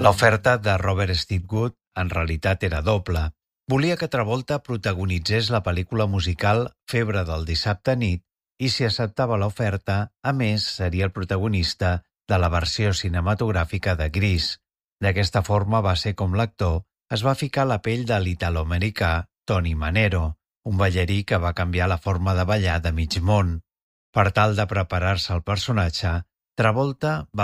L'oferta de Robert Stigwood en realitat era doble. Volia que Travolta protagonitzés la pel·lícula musical Febre del dissabte nit i si acceptava l'oferta, a més, seria el protagonista de la versió cinematogràfica de Grease. D'aquesta forma va ser com l'actor es va ficar a la pell de l'italoamericà Tony Manero, un ballarí que va canviar la forma de ballar de mig món. Per tal de preparar-se al personatge, Travolta va